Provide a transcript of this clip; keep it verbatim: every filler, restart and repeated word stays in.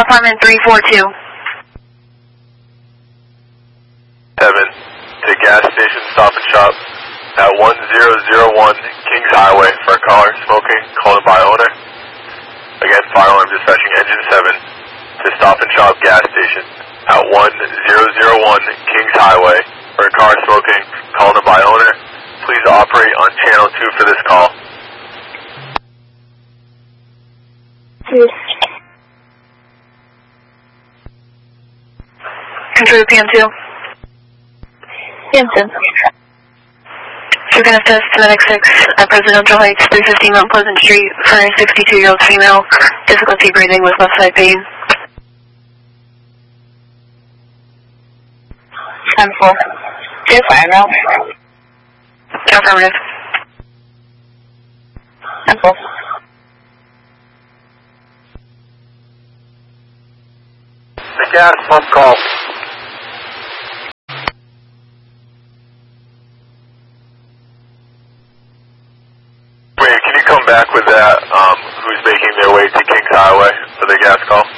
apartment three four two. seven to gas station Stop and Shop at one zero zero one Kings Highway for a caller smoking, called by owner. Again, fire alarm dispatching engine seven to Stop and Shop gas station at one zero zero one Kings Highway for a car smoking, called by owner. Please operate on channel two for this call. Yes. Control P M two. P M two. Frequency test Medic six at Presidential Heights, three fifteen Mount Pleasant Street for a sixty-two-year-old female, difficulty breathing with left side pain. ten four. Two fire now. Affirmative. ten four. The gas pump call. Wait, can you come back with that, um, who's making their way to Kings Highway for the gas call?